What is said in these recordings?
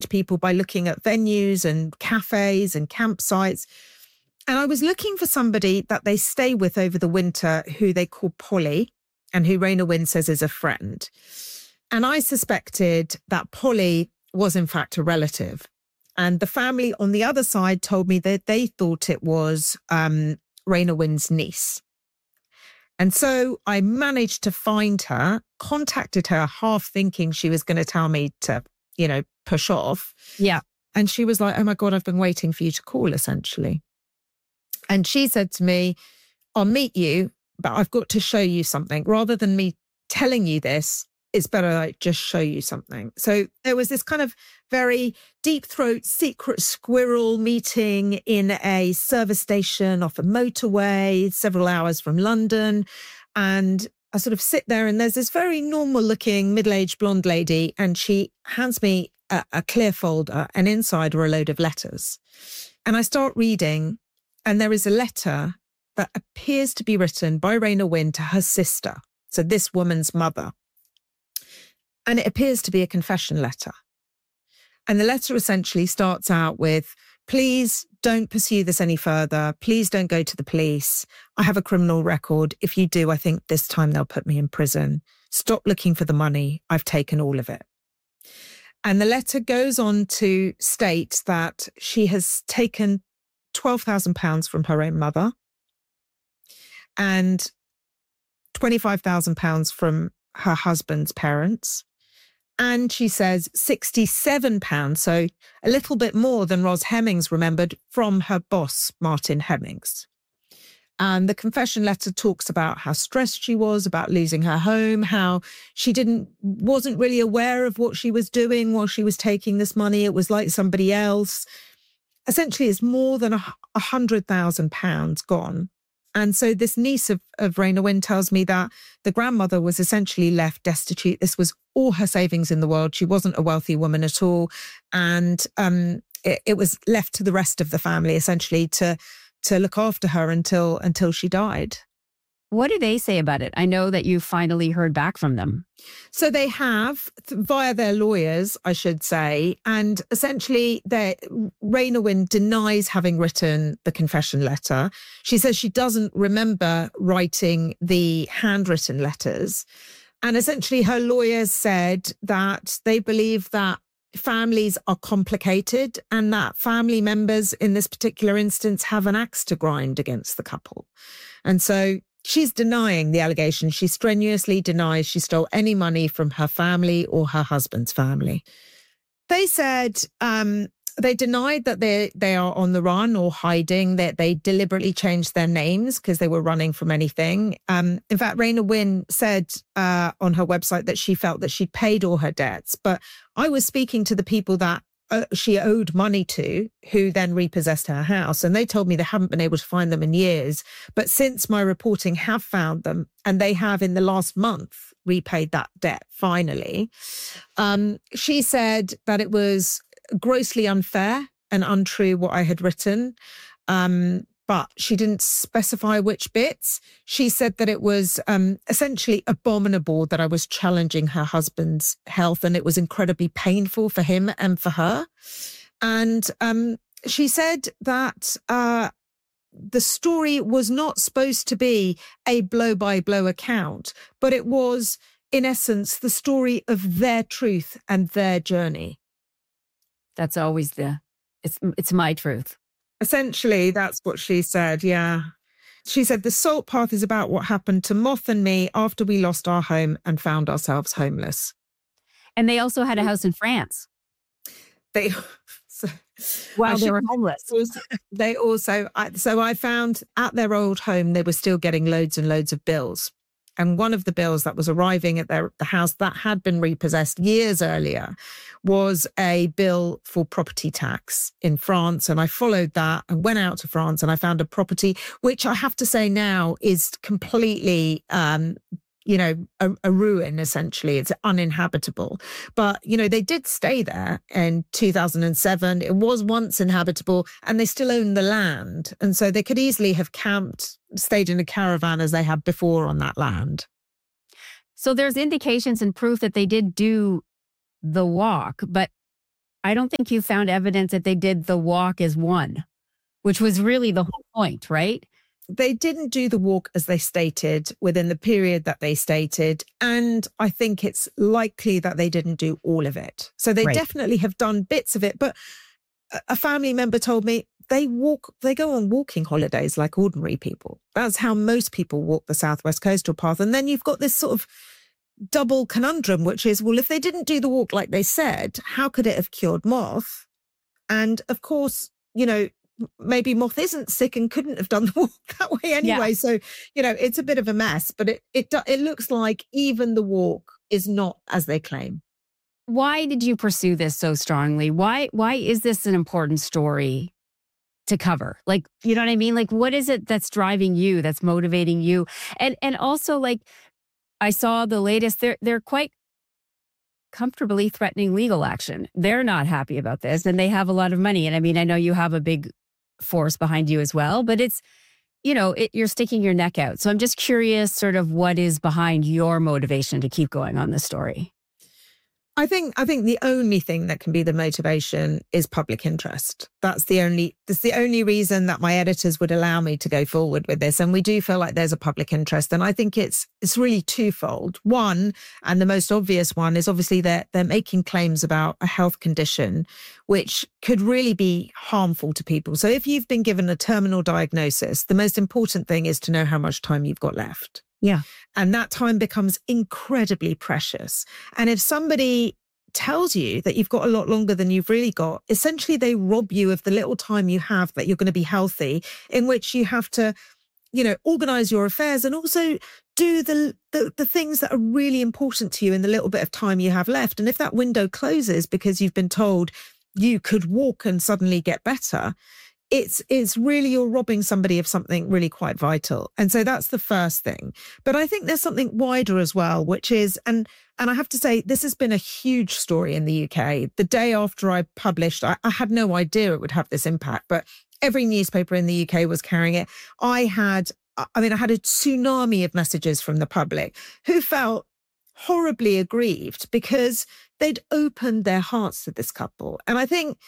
find people by looking at venues and cafes and campsites. And I was looking for somebody that they stay with over the winter who they call Polly and who Raina Wynn says is a friend. And I suspected that Polly was in fact a relative. And the family on the other side told me that they thought it was Raina Wynn's niece. And so I managed to find her, contacted her half thinking she was going to tell me to, push off. Yeah. And she was like, oh my God, I've been waiting for you to call, essentially. And she said to me, I'll meet you, but I've got to show you something. Rather than me telling you this, it's better I just show you something. So there was this kind of very deep throat, secret squirrel meeting in a service station off a motorway, several hours from London. And I sort of sit there and there's this very normal looking middle-aged blonde lady and she hands me a clear folder and inside are a load of letters. And I start reading and there is a letter that appears to be written by Raina Wynn to her sister. So this woman's mother. And it appears to be a confession letter. And the letter essentially starts out with, please don't pursue this any further. Please don't go to the police. I have a criminal record. If you do, I think this time they'll put me in prison. Stop looking for the money. I've taken all of it. And the letter goes on to state that she has taken £12,000 from her own mother and £25,000 from her husband's parents. And she says £67, so a little bit more than Ros Hemmings remembered, from her boss, Martin Hemmings. And the confession letter talks about how stressed she was about losing her home, how she wasn't really aware of what she was doing while she was taking this money. It was like somebody else. Essentially, it's more than £100,000 gone. And so this niece of Raina Wynn tells me that the grandmother was essentially left destitute. This was all her savings in the world. She wasn't a wealthy woman at all. And it was left to the rest of the family, essentially, to look after her until she died. What do they say about it? I know that you finally heard back from them. So they have, via their lawyers, I should say, and essentially Raina Wynn denies having written the confession letter. She says she doesn't remember writing the handwritten letters. And essentially her lawyers said that they believe that families are complicated and that family members in this particular instance have an axe to grind against the couple. And so she's denying the allegation. She strenuously denies she stole any money from her family or her husband's family. They said they denied that they are on the run or hiding, that they deliberately changed their names because they were running from anything. In fact, Raina Wynn said on her website that she felt that she'd paid all her debts. But I was speaking to the people that she owed money to, who then repossessed her house. And they told me they haven't been able to find them in years. But since my reporting have found them, and they have in the last month repaid that debt finally, she said that it was grossly unfair and untrue what I had written. But she didn't specify which bits. She said that it was essentially abominable that I was challenging her husband's health and it was incredibly painful for him and for her. And she said that the story was not supposed to be a blow-by-blow account, but it was, in essence, the story of their truth and their journey. That's always it's my truth. Essentially, that's what she said, yeah. She said, the Salt Path is about what happened to Moth and me after we lost our home and found ourselves homeless. And they also had a house in France. They were homeless. They also, so I found at their old home, they were still getting loads and loads of bills. And one of the bills that was arriving at the house that had been repossessed years earlier was a bill for property tax in France. And I followed that and went out to France and I found a property, which I have to say now is completely, a ruin, essentially. It's uninhabitable. But, they did stay there in 2007. It was once inhabitable and they still own the land. And so they could easily have stayed in a caravan as they had before on that land. So there's indications and proof that they did do the walk, but I don't think you found evidence that they did the walk as one, which was really the whole point, right? They didn't do the walk as they stated within the period that they stated. And I think it's likely that they didn't do all of it. So they definitely have done bits of it. But a family member told me they go on walking holidays like ordinary people. That's how most people walk the Southwest Coastal Path. And then you've got this sort of double conundrum, which is, well, if they didn't do the walk like they said, how could it have cured moth? And of course, maybe moth isn't sick and couldn't have done the walk that way anyway. Yeah. So, it's a bit of a mess, but it looks like even the walk is not as they claim. Why did you pursue this so strongly? Why is this an important story to cover? Like, you know what I mean? Like, what is it that's driving you, that's motivating you? And also, like, I saw the latest, they're quite comfortably threatening legal action. They're not happy about this, and they have a lot of money. And I mean, I know you have a big force behind you as well, but it's, you're sticking your neck out. So I'm just curious sort of what is behind your motivation to keep going on this story. I think the only thing that can be the motivation is public interest. That's the only reason that my editors would allow me to go forward with this. And we do feel like there's a public interest. And I think it's really twofold. One, and the most obvious one, is obviously they're making claims about a health condition which could really be harmful to people. So if you've been given a terminal diagnosis, the most important thing is to know how much time you've got left. Yeah. And that time becomes incredibly precious. And if somebody tells you that you've got a lot longer than you've really got, essentially they rob you of the little time you have that you're going to be healthy, in which you have to, organize your affairs and also do the things that are really important to you in the little bit of time you have left. And if that window closes because you've been told you could walk and suddenly get better, it's really, you're robbing somebody of something really quite vital. And so that's the first thing. But I think there's something wider as well, which is, and I have to say, this has been a huge story in the UK. The day after I published, I had no idea it would have this impact, but every newspaper in the UK was carrying it. I had a tsunami of messages from the public who felt horribly aggrieved because they'd opened their hearts to this couple. And I think,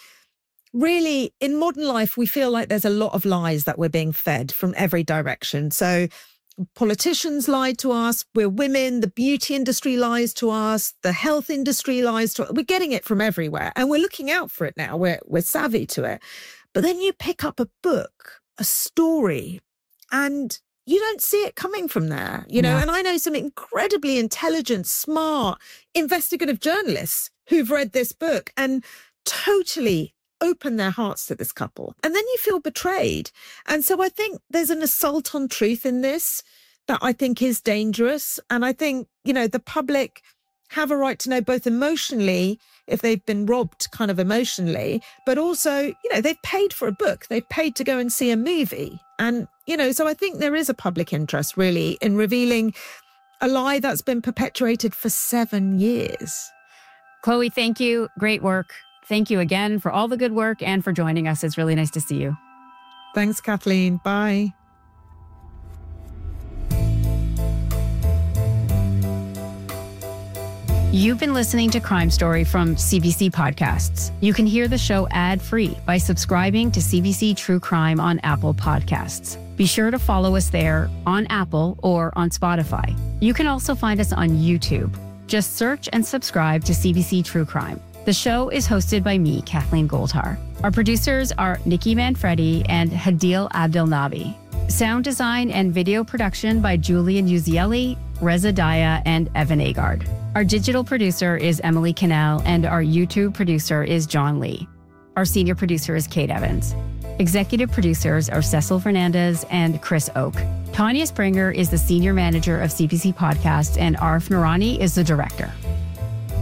really, in modern life, we feel like there's a lot of lies that we're being fed from every direction. So politicians lied to us, we're women, the beauty industry lies to us, the health industry lies to us. We're getting it from everywhere and we're looking out for it now. We're savvy to it. But then you pick up a book, a story, and you don't see it coming from there, And I know some incredibly intelligent, smart, investigative journalists who've read this book and totally open their hearts to this couple. And then you feel betrayed. And so I think there's an assault on truth in this that I think is dangerous. And I think, the public have a right to know both emotionally, if they've been robbed kind of emotionally, but also, they've paid for a book, they've paid to go and see a movie. And, so I think there is a public interest really in revealing a lie that's been perpetuated for 7 years. Chloe, thank you. Great work. Thank you again for all the good work and for joining us. It's really nice to see you. Thanks, Kathleen. Bye. You've been listening to Crime Story from CBC Podcasts. You can hear the show ad-free by subscribing to CBC True Crime on Apple Podcasts. Be sure to follow us there on Apple or on Spotify. You can also find us on YouTube. Just search and subscribe to CBC True Crime. The show is hosted by me, Kathleen Goldhar. Our producers are Nikki Manfredi and Hadil Abdelnabi. Sound design and video production by Julian Uzieli, Reza Daya, and Evan Agard. Our digital producer is Emily Cannell, and our YouTube producer is John Lee. Our senior producer is Kate Evans. Executive producers are Cecil Fernandez and Chris Oak. Tanya Springer is the senior manager of CBC Podcasts, and Arif Noorani is the director.